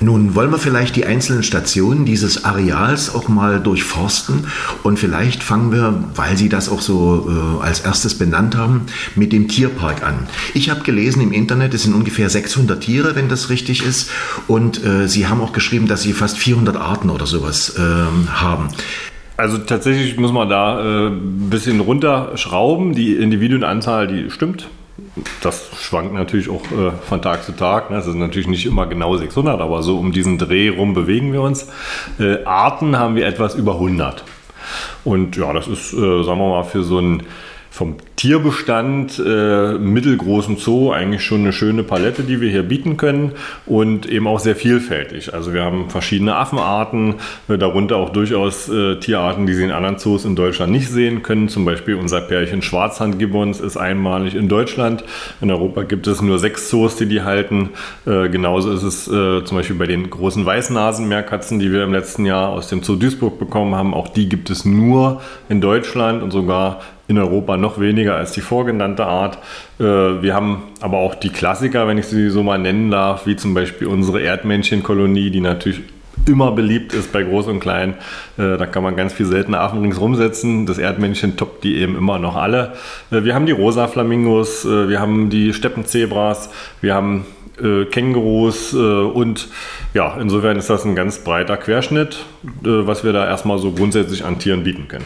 Nun wollen wir vielleicht die einzelnen Stationen dieses Areals auch mal durchforsten und vielleicht fangen wir, weil Sie das auch so als erstes benannt haben, mit dem Tierpark an. Ich habe gelesen im Internet, es sind ungefähr 600 Tiere, wenn das richtig ist, und Sie haben auch geschrieben, dass Sie fast 400 Arten oder sowas haben. Also tatsächlich muss man da ein bisschen runterschrauben. Die Individuenanzahl, die stimmt. Das schwankt natürlich auch von Tag zu Tag. Das ist natürlich nicht immer genau 600, aber so um diesen Dreh rum bewegen wir uns. Arten haben wir etwas über 100. Und ja, das ist, sagen wir mal, für so einen vom Tierbestand mittelgroßen Zoo eigentlich schon eine schöne Palette, die wir hier bieten können, und eben auch sehr vielfältig. Also wir haben verschiedene Affenarten, darunter auch durchaus Tierarten, die Sie in anderen Zoos in Deutschland nicht sehen können. Zum Beispiel unser Pärchen Schwarzhandgibbons ist einmalig in Deutschland. In Europa gibt es nur 6 Zoos, die halten. Genauso ist es zum Beispiel bei den großen Weißnasenmeerkatzen, die wir im letzten Jahr aus dem Zoo Duisburg bekommen haben. Auch die gibt es nur in Deutschland und sogar in Europa noch weniger als die vorgenannte Art. Wir haben aber auch die Klassiker, wenn ich sie so mal nennen darf, wie zum Beispiel unsere Erdmännchenkolonie, die natürlich immer beliebt ist bei Groß und Klein. Da kann man ganz viel seltene Affen ringsrum setzen. Das Erdmännchen toppt die eben immer noch alle. Wir haben die rosa Flamingos, wir haben die Steppenzebras, wir haben Kängurus und ja, insofern ist das ein ganz breiter Querschnitt, was wir da erstmal so grundsätzlich an Tieren bieten können.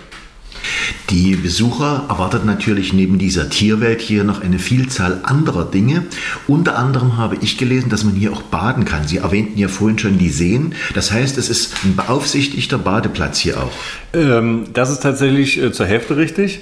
Die Besucher erwartet natürlich neben dieser Tierwelt hier noch eine Vielzahl anderer Dinge. Unter anderem habe ich gelesen, dass man hier auch baden kann. Sie erwähnten ja vorhin schon die Seen. Das heißt, es ist ein beaufsichtigter Badeplatz hier auch. Das ist tatsächlich zur Hälfte richtig.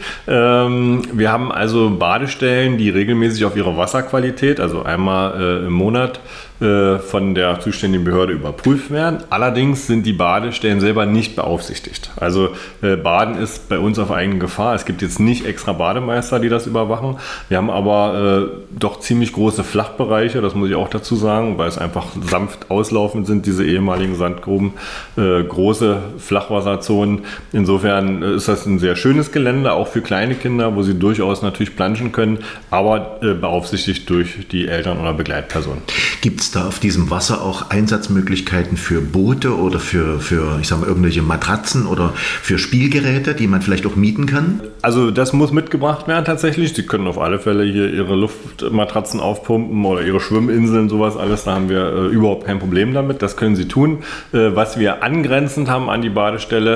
Wir haben also Badestellen, die regelmäßig auf ihre Wasserqualität, also einmal im Monat, von der zuständigen Behörde überprüft werden. Allerdings sind die Badestellen selber nicht beaufsichtigt. Also Baden ist bei uns auf eigene Gefahr. Es gibt jetzt nicht extra Bademeister, die das überwachen. Wir haben aber doch ziemlich große Flachbereiche, das muss ich auch dazu sagen, weil es einfach sanft auslaufend sind, diese ehemaligen Sandgruben, große Flachwasserzonen. Insofern ist das ein sehr schönes Gelände, auch für kleine Kinder, wo sie durchaus natürlich planschen können, aber beaufsichtigt durch die Eltern oder Begleitpersonen. Gibt es da auf diesem Wasser auch Einsatzmöglichkeiten für Boote oder für ich sag mal, irgendwelche Matratzen oder für Spielgeräte, die man vielleicht auch mieten kann? Also das muss mitgebracht werden tatsächlich. Sie können auf alle Fälle hier Ihre Luftmatratzen aufpumpen oder Ihre Schwimminseln, sowas alles. Da haben wir überhaupt kein Problem damit. Das können Sie tun. Was wir angrenzend haben an die Badestelle,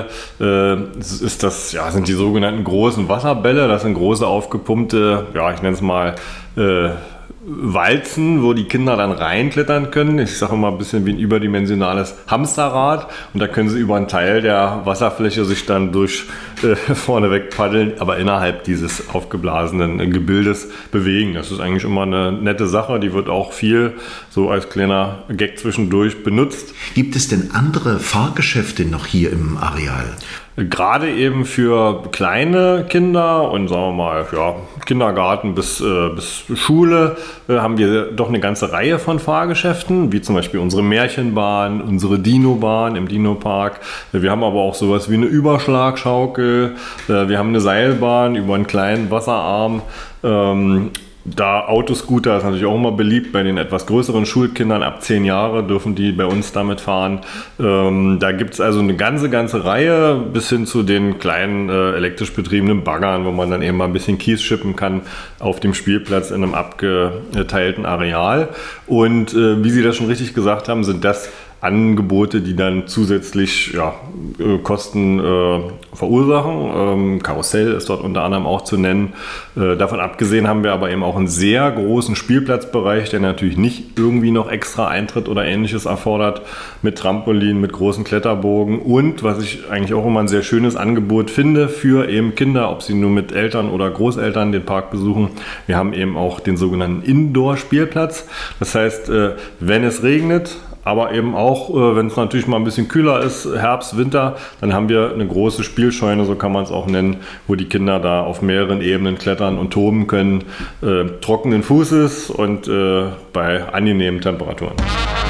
ist das, ja, sind die sogenannten großen Wasserbälle. Das sind große aufgepumpte, ja, ich nenne es mal Walzen, wo die Kinder dann reinklettern können. Ich sage mal ein bisschen wie ein überdimensionales Hamsterrad, und da können sie über einen Teil der Wasserfläche sich dann durch vorne weg paddeln, aber innerhalb dieses aufgeblasenen Gebildes bewegen. Das ist eigentlich immer eine nette Sache, die wird auch viel so als kleiner Gag zwischendurch benutzt. Gibt es denn andere Fahrgeschäfte noch hier im Areal? Gerade eben für kleine Kinder und sagen wir mal, ja, Kindergarten bis Schule haben wir doch eine ganze Reihe von Fahrgeschäften, wie zum Beispiel unsere Märchenbahn, unsere Dinobahn im Dino-Park. Wir haben aber auch sowas wie eine Überschlagschaukel, wir haben eine Seilbahn über einen kleinen Wasserarm. Da Autoscooter ist natürlich auch immer beliebt bei den etwas größeren Schulkindern. Ab 10 Jahre dürfen die bei uns damit fahren. Da gibt es also eine ganze Reihe bis hin zu den kleinen elektrisch betriebenen Baggern, wo man dann eben mal ein bisschen Kies schippen kann auf dem Spielplatz in einem abgeteilten Areal. Und wie Sie das schon richtig gesagt haben, sind das Angebote, die dann zusätzlich Kosten verursachen. Karussell ist dort unter anderem auch zu nennen. Davon abgesehen haben wir aber eben auch einen sehr großen Spielplatzbereich, der natürlich nicht irgendwie noch extra Eintritt oder Ähnliches erfordert, mit Trampolin, mit großen Kletterbogen und, was ich eigentlich auch immer ein sehr schönes Angebot finde für eben Kinder, ob sie nur mit Eltern oder Großeltern den Park besuchen. Wir haben eben auch den sogenannten Indoor-Spielplatz. Das heißt, wenn es regnet, aber eben auch, wenn es natürlich mal ein bisschen kühler ist, Herbst, Winter, dann haben wir eine große Spielscheune, so kann man es auch nennen, wo die Kinder da auf mehreren Ebenen klettern und toben können, trockenen Fußes und bei angenehmen Temperaturen.